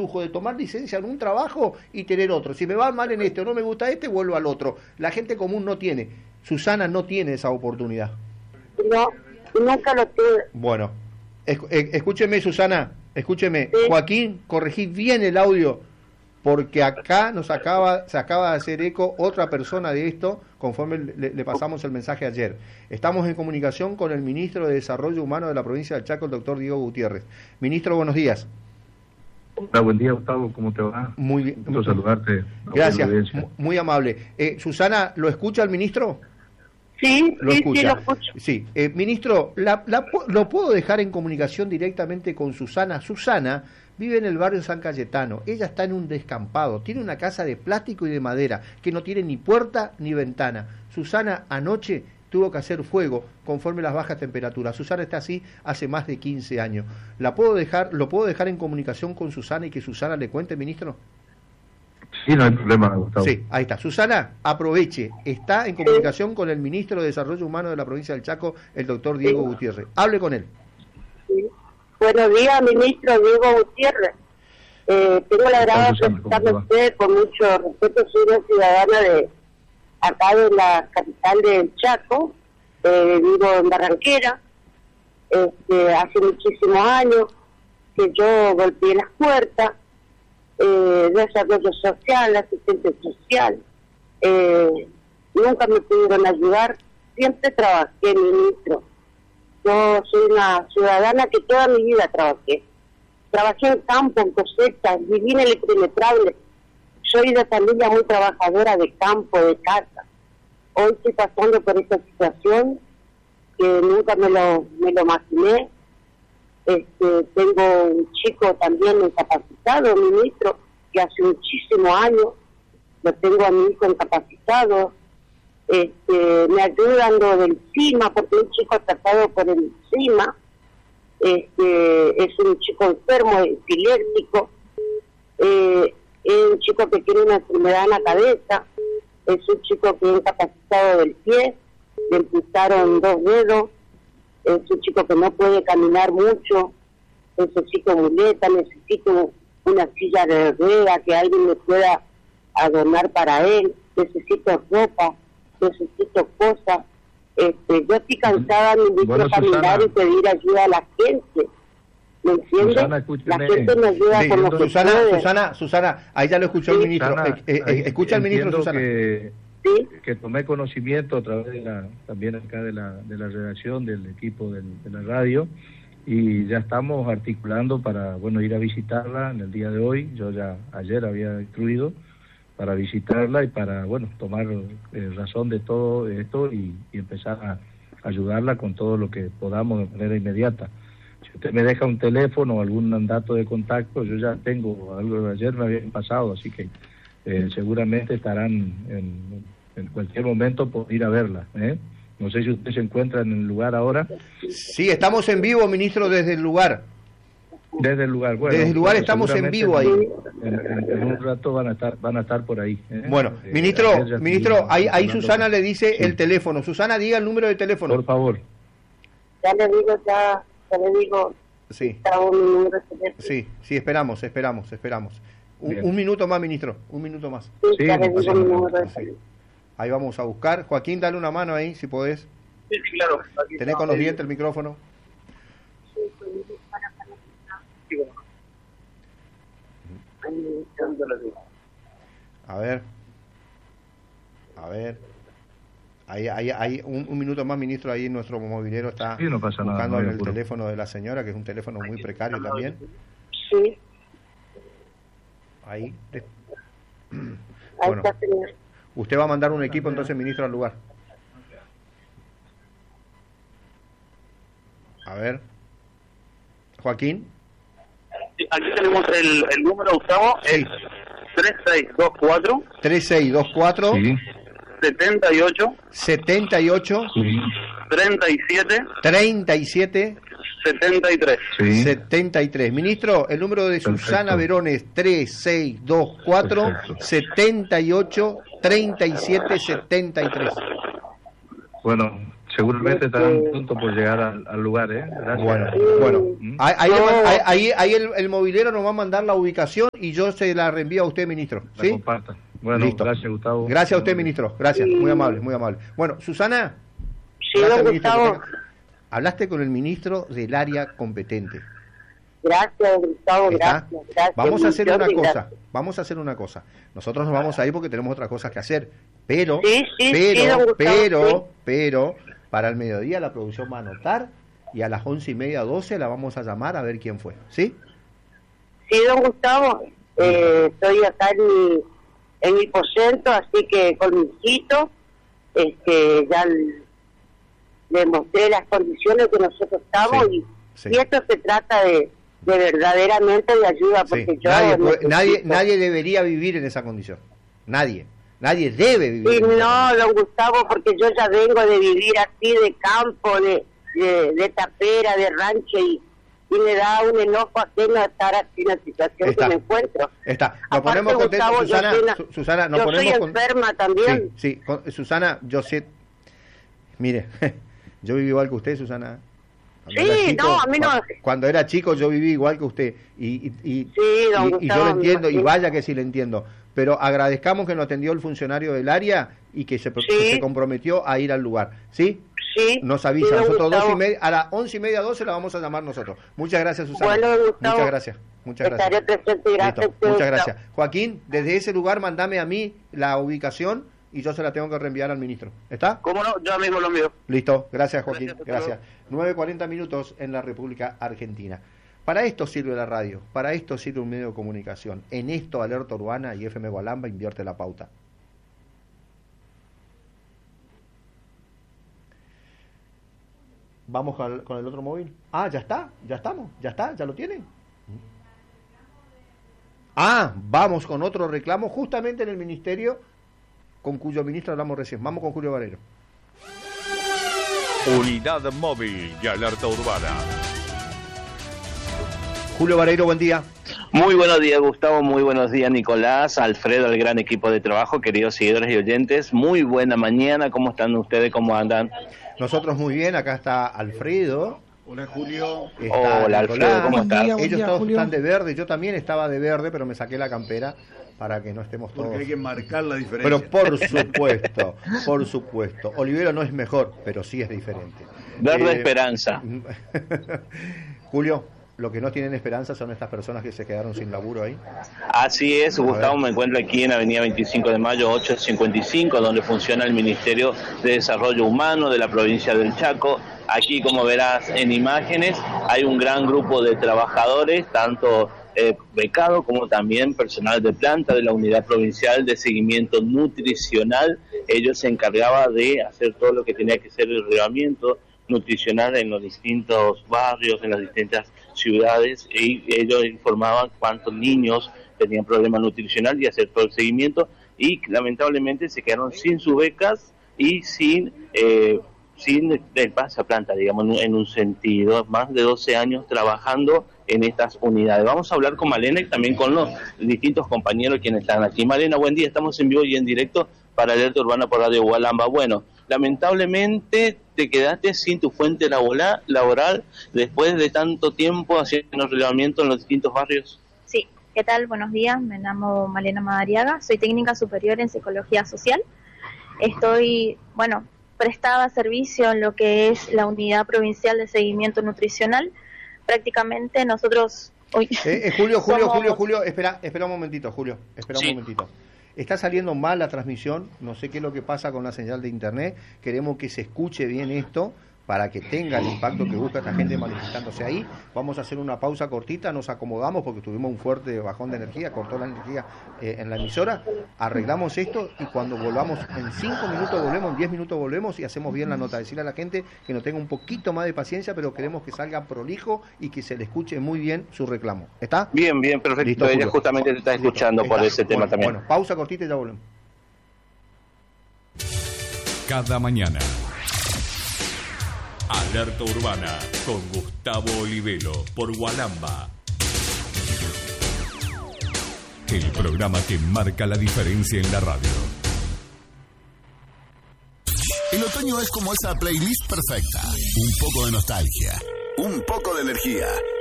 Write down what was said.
flujo de tomar licencia en un trabajo y tener otro. Si me va mal en este o no me gusta este, vuelvo al otro. La gente común no tiene. Susana no tiene esa oportunidad. No, nunca lo tuve. Bueno, escúcheme, Susana, escúcheme. Sí. Joaquín, corregí bien el audio, porque acá se acaba de hacer eco otra persona de esto, conforme le pasamos el mensaje ayer. Estamos en comunicación con el ministro de Desarrollo Humano de la provincia del Chaco, el doctor Diego Gutiérrez. Ministro, buenos días. Hola, buen día, Gustavo, ¿cómo te va? Muy bien. Gusto saludarte. Gracias, muy amable. Susana, ¿lo escucha el ministro? Sí, Lo sí, escucha. sí, lo escucho. Sí, ministro, ¿lo puedo dejar en comunicación directamente con Susana? Susana vive en el barrio San Cayetano. Ella está en un descampado. Tiene una casa de plástico y de madera que no tiene ni puerta ni ventana. Susana anoche tuvo que hacer fuego conforme las bajas temperaturas. Susana está así hace más de 15 años. ¿Lo puedo dejar en comunicación con Susana y que Susana le cuente, ministro? Sí, no hay problema, Gustavo. Sí, ahí está. Susana, aproveche. Está en comunicación con el ministro de Desarrollo Humano de la provincia del Chaco, el doctor Diego Gutiérrez. Hable con él. Sí. Buenos días, ministro Diego Gutiérrez. Tengo la agrado de presentarme a usted con mucho respeto. Soy una ciudadana de acá de la capital del Chaco. Vivo en Barranquera. Hace muchísimos años que yo golpeé las puertas. Desarrollo social, asistente social. Nunca me pudieron ayudar. Siempre trabajé, ministro. Yo soy una ciudadana que toda mi vida trabajé. Trabajé en campo, en cosechas, viví en el impenetrable. Soy de familia muy trabajadora de campo, de casa. Hoy estoy pasando por esta situación que nunca me lo imaginé. Tengo un chico también incapacitado, ministro, que hace muchísimos años lo tengo a mi hijo incapacitado. Me ayudan lo del CIMA, porque un chico tratado por el CIMA, es un chico enfermo, epiléptico, es un chico que tiene una enfermedad en la cabeza, es un chico que es incapacitado del pie, le amputaron 2 dedos, es un chico que no puede caminar mucho, necesito muleta, necesito una silla de ruedas que alguien me pueda adornar para él, necesito ropa, necesito cosas. Yo estoy cansada de caminar y pedir ayuda a la gente. ¿Me entiendes? Susana, la gente me ayuda con lo que puede. Susana, ahí ya lo escuchó el ministro. Susana, Escucha al ministro, Susana. Que tomé conocimiento a través de también acá de la redacción del equipo de la radio, y ya estamos articulando para ir a visitarla en el día de hoy. Yo ya ayer había instruido para visitarla y para tomar razón de todo esto y empezar a ayudarla con todo lo que podamos de manera inmediata. Si usted me deja un teléfono o algún dato de contacto, yo ya tengo algo de ayer, me habían pasado, así que seguramente estarán en cualquier momento por ir a verla. No sé si usted se encuentra en el lugar ahora. Sí, estamos en vivo, ministro, desde el lugar. Desde el lugar, desde el lugar estamos en vivo ahí. En un rato van a estar por ahí. Bueno, ministro, ahí Susana le dice el teléfono. Susana, diga el número de teléfono. Por favor. Ya le digo. Sí. Sí, esperamos. Un minuto más, ministro, un minuto más. Sí, ya le digo mi número de teléfono. Ahí vamos a buscar. Joaquín, dale una mano ahí, si podés. Sí, claro. Tenés con los dientes el micrófono. A ver. Ahí un minuto más, ministro. Ahí nuestro movilero está buscando el teléfono de la señora, que es un teléfono muy precario también. Sí. Ahí. Ahí está, señor. Usted va a mandar un equipo, entonces, ministro, al lugar. A ver. Joaquín. Sí, aquí tenemos el número, Gustavo, es 3624 sí. 78 sí. 37 73. Sí. 73. Ministro, el número de Susana Verón es 3624 78 37 73. Bueno, seguramente estarán pronto por llegar al lugar, Gracias. Bueno. Ahí el movilero nos va a mandar la ubicación y yo se la reenvío a usted, ministro. ¿Sí? La comparta. Bueno, listo. Gracias, Gustavo. Gracias a usted, ministro. Gracias, muy amable, muy amable. Bueno, Susana. Sí, don Gustavo. Hablaste con el ministro del área competente. Gracias, Gustavo, gracias. Vamos a hacer una cosa. Nosotros nos vamos a ir porque tenemos otras cosas que hacer. Pero para el mediodía la producción va a anotar y a las 11:30, 12 la vamos a llamar a ver quién fue. ¿Sí? Sí, don Gustavo. Estoy acá en mi aposento, así que con mi hijito, ya le mostré las condiciones que nosotros estamos y esto se trata de verdaderamente de ayuda, porque nadie debería vivir en esa condición. Nadie debe vivir. Sí, no, don Gustavo, porque yo ya vengo de vivir así, de campo, de tapera, de rancho, y me da un enojo ajeno estar así en la situación que me encuentro. Nos ponemos contentos, Susana. Yo soy enferma también. Sí, Susana, yo sé. Mire, yo viví igual que usted, Susana. A mí no. Cuando era chico yo viví igual que usted y yo lo entiendo, y vaya que sí lo entiendo. Pero agradezcamos que nos atendió el funcionario del área y que se comprometió a ir al lugar. ¿Sí? Sí. Nos avisa. Nosotros a las 11:30, 12 la vamos a llamar nosotros. Muchas gracias, Susana. Bueno, Gustavo, muchas gracias. Estaré presente, gracias. Muchas gracias. Joaquín, desde ese lugar mandame a mí la ubicación y yo se la tengo que reenviar al ministro. ¿Está? ¿Cómo no? Yo mismo lo envío. Listo. Gracias, Joaquín. Gracias. 9:40 minutos en la República Argentina. Para esto sirve la radio, para esto sirve un medio de comunicación. En esto Alerta Urbana y FM Gualamba invierte la pauta. Vamos con el otro móvil. Ya estamos, ya lo tienen. Vamos con otro reclamo justamente en el ministerio con cuyo ministro hablamos recién. Vamos con Julio Barero. Unidad móvil de Alerta Urbana. Julio Barero, buen día. Muy buenos días, Gustavo, muy buenos días, Nicolás, Alfredo, el gran equipo de trabajo, queridos seguidores y oyentes, muy buena mañana. ¿Cómo están ustedes? ¿Cómo andan? Nosotros muy bien, acá está Alfredo. Hola, Julio. Hola, Alfredo, ¿cómo estás? Ellos todos están de verde, yo también estaba de verde, pero me saqué la campera para que no estemos todos. Porque hay que marcar la diferencia. Pero por supuesto. Olivero no es mejor, pero sí es diferente. Verde esperanza. Julio, lo que no tienen esperanza son estas personas que se quedaron sin laburo ahí. Así es, Gustavo, me encuentro aquí en Avenida 25 de Mayo, 855, donde funciona el Ministerio de Desarrollo Humano de la provincia del Chaco. Aquí, como verás en imágenes, hay un gran grupo de trabajadores, tanto becados como también personal de planta de la Unidad Provincial de Seguimiento Nutricional. Ellos se encargaban de hacer todo lo que tenía que ser el relevamiento nutricional en los distintos barrios, en las distintas ciudades, y ellos informaban cuántos niños tenían problemas nutricionales y hacer todo el seguimiento, y lamentablemente se quedaron sin sus becas y sin el pase a planta, digamos, en un sentido. Más de 12 años trabajando en estas unidades. Vamos a hablar con Malena y también con los distintos compañeros quienes están aquí. Malena, buen día, estamos en vivo y en directo para Alerta Urbana por Radio Gualamba. Bueno, lamentablemente te quedaste sin tu fuente laboral después de tanto tiempo haciendo relevamiento en los distintos barrios. Sí, ¿qué tal? Buenos días, me llamo Malena Madariaga, soy técnica superior en Psicología Social. Estoy, prestaba servicio en lo que es la Unidad Provincial de Seguimiento Nutricional. Prácticamente nosotros... Julio, espera un momentito, Julio, un momentito. Está saliendo mal la transmisión, no sé qué es lo que pasa con la señal de internet, queremos que se escuche bien esto para que tenga el impacto que busca esta gente manifestándose ahí. Vamos a hacer una pausa cortita, nos acomodamos porque tuvimos un fuerte bajón de energía, cortó la energía en la emisora, arreglamos esto y cuando volvamos en 5 minutos volvemos, en 10 minutos volvemos y hacemos bien la nota. Decirle a la gente que nos tenga un poquito más de paciencia, pero queremos que salga prolijo y que se le escuche muy bien su reclamo. ¿Está? Bien, perfecto. Listo, ella justamente te está escuchando por ese tema también. Bueno, pausa cortita y ya volvemos. Cada mañana Alerta Urbana con Gustavo Olivero por Gualamba. El programa que marca la diferencia en la radio. El otoño es como esa playlist perfecta. Un poco de nostalgia, un poco de energía